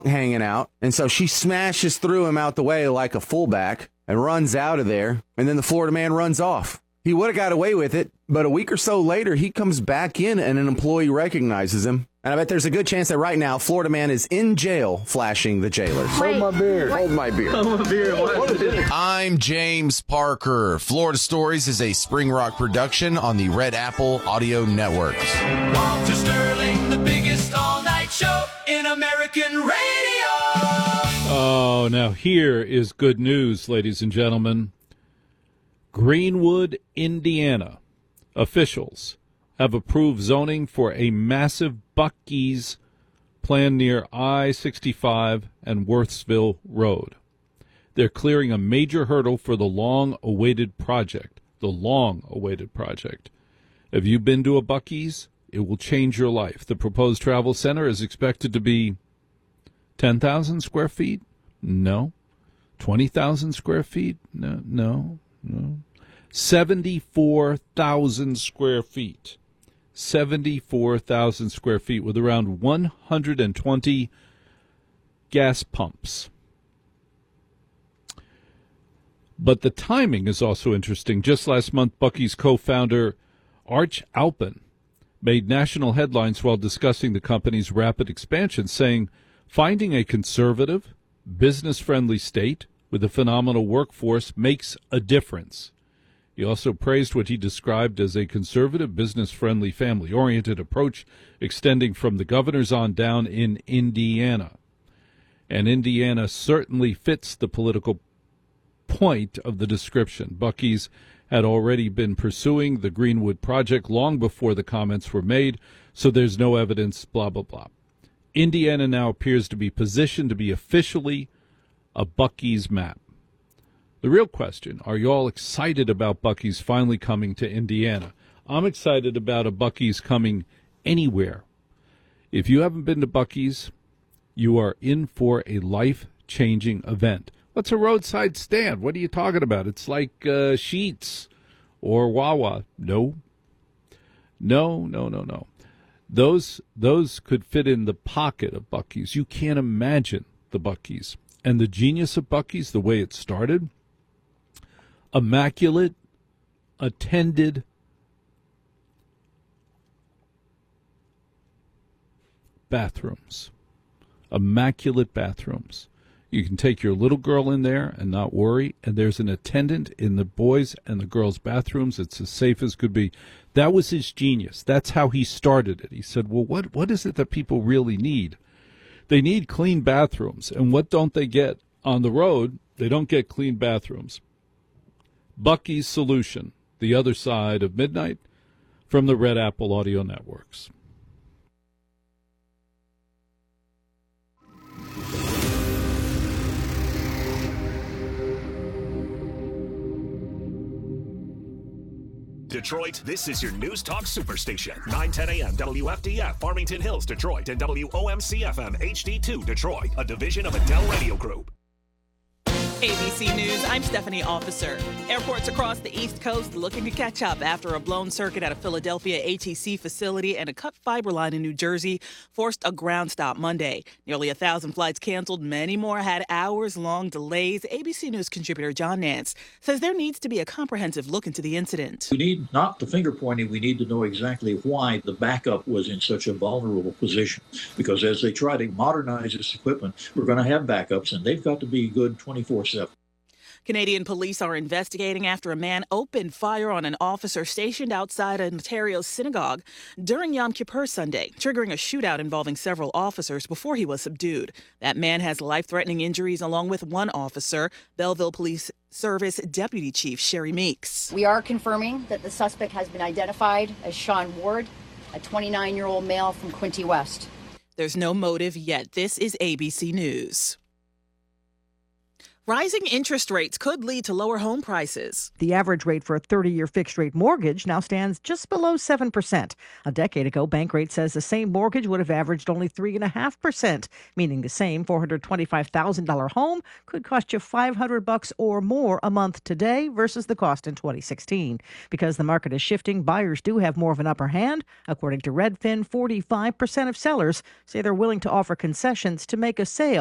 hanging out. And so she smashes through him out the way like a fullback and runs out of there. And then the Florida man runs off. He would have got away with it, but a week or so later, he comes back in and an employee recognizes him. And I bet there's a good chance that right now, Florida man is in jail flashing the jailers. Hold my beer. Hold my beer. Hold my beer. What is it? I'm James Parker. Florida Stories is a Spring Rock production on the Red Apple Audio Networks. Walter Sterling, the biggest all-night show in American radio. Oh, now here is good news, ladies and gentlemen. Greenwood, Indiana officials have approved zoning for a massive Buc-ee's planned near I-65 and Worthsville Road. They're clearing a major hurdle for the long-awaited project. Have you been to a Buc-ee's? It will change your life. The proposed travel center is expected to be 10,000 square feet? No. 20,000 square feet? No. 74,000 square feet. 74,000 square feet with around 120 gas pumps. But the timing is also interesting. Just last month, Buc-ee's co-founder Arch Alpin made national headlines while discussing the company's rapid expansion, saying, finding a conservative, business-friendly state with a phenomenal workforce makes a difference. He also praised what he described as a conservative, business-friendly, family-oriented approach extending from the governors on down in Indiana. And Indiana certainly fits the political point of the description. Buc-ee's had already been pursuing the Greenwood project long before the comments were made, so there's no evidence, blah, blah, blah. Indiana now appears to be positioned to be officially a Buc-ee's map. The real question, are you all excited about Buc-ee's finally coming to Indiana? I'm excited about a Buc-ee's coming anywhere. If you haven't been to Buc-ee's, you are in for a life-changing event. What's a roadside stand? What are you talking about? It's like Sheetz or Wawa. No. Those could fit in the pocket of Buc-ee's. You can't imagine the Buc-ee's. And the genius of Buc-ee's, the way it started, immaculate, attended bathrooms. Immaculate bathrooms. You can take your little girl in there and not worry, and there's an attendant in the boys' and the girls' bathrooms. It's as safe as could be. That was his genius. That's how he started it. He said, well, what is it that people really need? They need clean bathrooms. And what don't they get on the road? They don't get clean bathrooms. Buc-ee's solution, the other side of midnight, from the Red Apple Audio Networks. Detroit, this is your News Talk Superstation. 910 a.m. WFDF, Farmington Hills, Detroit, and WOMC-FM HD2, Detroit, a division of Adele Radio Group. ABC News, I'm Stephanie Officer. Airports across the East Coast looking to catch up after a blown circuit at a Philadelphia ATC facility and a cut fiber line in New Jersey forced a ground stop Monday. Nearly 1,000 flights canceled. Many more had hours-long delays. ABC News contributor John Nance says there needs to be a comprehensive look into the incident. We need not the finger pointing. We need to know exactly why the backup was in such a vulnerable position. Because as they try to modernize this equipment, we're going to have backups, and they've got to be good 24/7. Canadian police are investigating after a man opened fire on an officer stationed outside an Ontario synagogue during Yom Kippur Sunday, triggering a shootout involving several officers before he was subdued. That man has life-threatening injuries along with one officer, Belleville Police Service Deputy Chief Sherry Meeks. We are confirming that the suspect has been identified as Sean Ward, a 29-year-old male from Quinte West. There's no motive yet. This is ABC News. Rising interest rates could lead to lower home prices. The average rate for a 30-year fixed-rate mortgage now stands just below 7%. A decade ago, Bankrate says the same mortgage would have averaged only 3.5%, meaning the same $425,000 home could cost you $500 or more a month today versus the cost in 2016. Because the market is shifting, buyers do have more of an upper hand. According to Redfin, 45% of sellers say they're willing to offer concessions to make a sale.